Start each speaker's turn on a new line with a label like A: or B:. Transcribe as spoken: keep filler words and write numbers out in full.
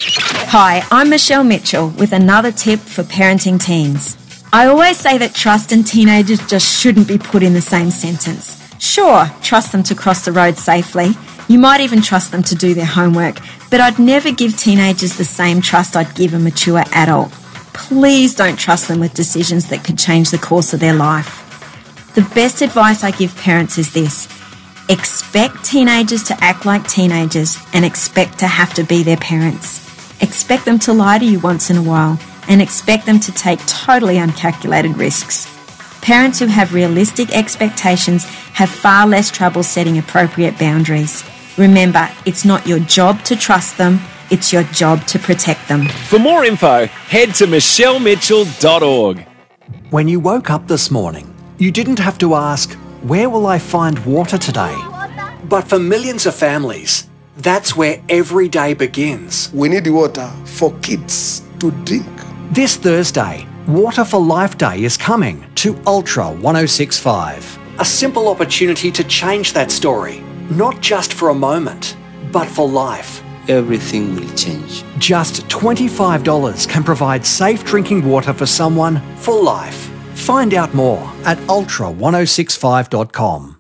A: Hi, I'm Michelle Mitchell with another tip for parenting teens. I always say that trust and teenagers just shouldn't be put in the same sentence. Sure, trust them to cross the road safely. You might even trust them to do their homework, but I'd never give teenagers the same trust I'd give a mature adult. Please don't trust them with decisions that could change the course of their life. The best advice I give parents is this: expect teenagers to act like teenagers and expect to have to be their parents. Expect them to lie to you once in a while and expect them to take totally uncalculated risks. Parents who have realistic expectations have far less trouble setting appropriate boundaries. Remember, it's not your job to trust them, it's your job to protect them.
B: For more info, head to michelle mitchell dot org.
C: When you woke up this morning, you didn't have to ask, where will I find water today? But for millions of families, that's where every day begins.
D: We need water for kids to drink.
C: This Thursday, Water for Life Day is coming to Ultra one oh six point five. A simple opportunity to change that story, not just for a moment, but for life.
E: Everything will change.
C: Just twenty-five dollars can provide safe drinking water for someone for life. Find out more at ultra ten sixty-five dot com.